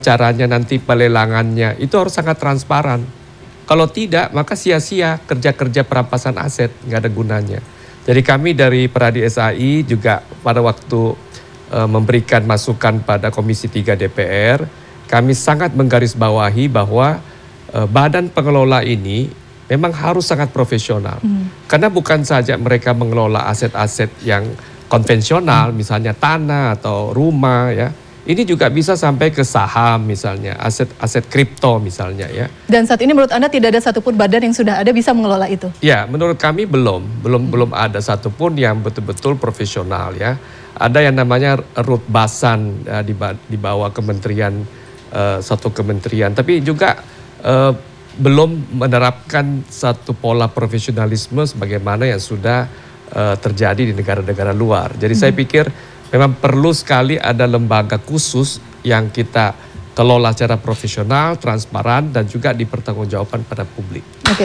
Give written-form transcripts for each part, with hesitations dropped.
caranya nanti pelelangannya itu harus sangat transparan. Kalau tidak, maka sia-sia kerja-kerja perampasan aset, nggak ada gunanya. Jadi kami dari Peradi SAI juga pada waktu memberikan masukan pada Komisi 3 DPR, kami sangat menggarisbawahi bahwa badan pengelola ini memang harus sangat profesional. Karena bukan saja mereka mengelola aset-aset yang konvensional, misalnya tanah atau rumah ya. Ini juga bisa sampai ke saham misalnya, aset kripto misalnya ya. Dan saat ini menurut Anda tidak ada satupun badan yang sudah ada bisa mengelola itu? Ya, menurut kami belum ada satupun yang betul-betul profesional ya. Ada yang namanya Rutbasan di bawah kementerian, satu kementerian, tapi juga belum menerapkan satu pola profesionalisme sebagaimana yang sudah terjadi di negara-negara luar. Jadi saya pikir memang perlu sekali ada lembaga khusus yang kita kelola secara profesional, transparan, dan juga dipertanggungjawabkan pada publik. Oke.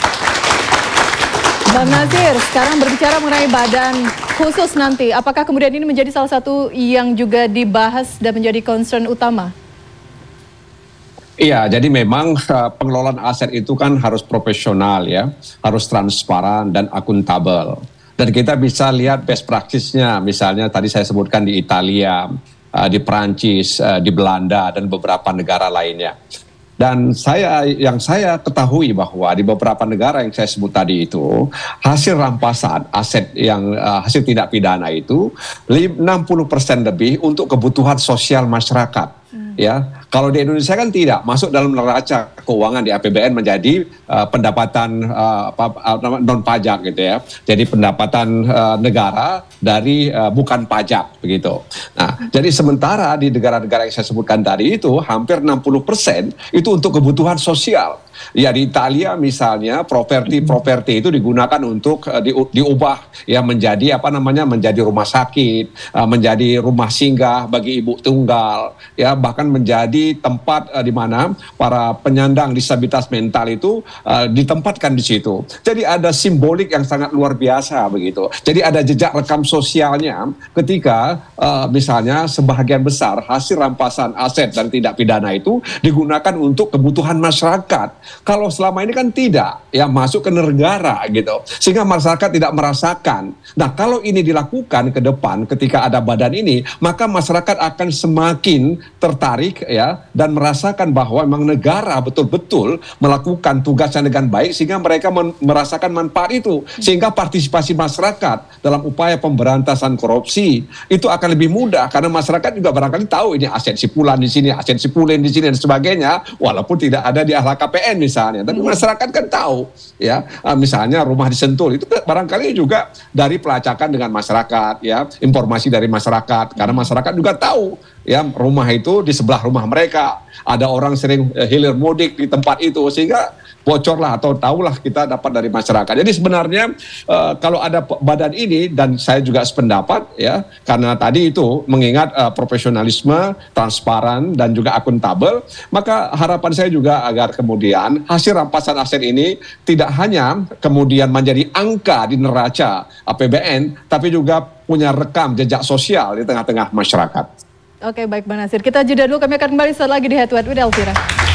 Bang Nazir, sekarang berbicara mengenai badan khusus nanti, apakah kemudian ini menjadi salah satu yang juga dibahas dan menjadi concern utama? Iya, jadi memang pengelolaan aset itu kan harus profesional ya, harus transparan dan akuntabel. Dan kita bisa lihat best practice-nya, misalnya tadi saya sebutkan di Italia, di Perancis, di Belanda, dan beberapa negara lainnya. Dan yang saya ketahui bahwa di beberapa negara yang saya sebut tadi itu, hasil rampasan aset yang hasil tindak pidana itu 60% lebih untuk kebutuhan sosial masyarakat. Ya, kalau di Indonesia kan tidak masuk dalam neraca keuangan di APBN menjadi pendapatan non pajak gitu ya. Jadi pendapatan negara dari bukan pajak begitu. Nah, jadi sementara di negara-negara yang saya sebutkan tadi itu hampir 60% itu untuk kebutuhan sosial. Ya di Italia misalnya properti itu digunakan untuk diubah ya menjadi menjadi rumah sakit, menjadi rumah singgah bagi ibu tunggal, ya bahkan menjadi tempat di mana para penyandang disabilitas mental itu ditempatkan di situ. Jadi ada simbolik yang sangat luar biasa begitu. Jadi ada jejak rekam sosialnya ketika misalnya sebahagian besar hasil rampasan aset dan tindak pidana itu digunakan untuk kebutuhan masyarakat. Kalau selama ini kan tidak, ya masuk ke negara gitu, sehingga masyarakat tidak merasakan. Nah kalau ini dilakukan ke depan ketika ada badan ini, maka masyarakat akan semakin tertarik ya dan merasakan bahwa memang negara betul-betul melakukan tugasnya dengan baik sehingga mereka merasakan manfaat itu, sehingga partisipasi masyarakat dalam upaya pemberantasan korupsi itu akan lebih mudah karena masyarakat juga barangkali tahu ini aset si Fulan di sini, aset si Fulen di sini dan sebagainya, walaupun tidak ada di LHKPN misalnya, tapi masyarakat kan tahu ya, misalnya rumah di Sentul itu barangkali juga dari pelacakan dengan masyarakat ya, informasi dari masyarakat karena masyarakat juga tahu ya rumah itu di sebelah rumah mereka ada orang sering hilir mudik di tempat itu sehingga bocorlah atau tahulah kita dapat dari masyarakat. Jadi sebenarnya kalau ada badan ini dan saya juga sependapat ya karena tadi itu mengingat profesionalisme, transparan dan juga akuntabel, maka harapan saya juga agar kemudian hasil rampasan aset ini tidak hanya kemudian menjadi angka di neraca APBN tapi juga punya rekam jejak sosial di tengah-tengah masyarakat. Oke, baik Bang Nazir. Kita jeda dulu, kami akan kembali setelah lagi di Head to Head with Elvira.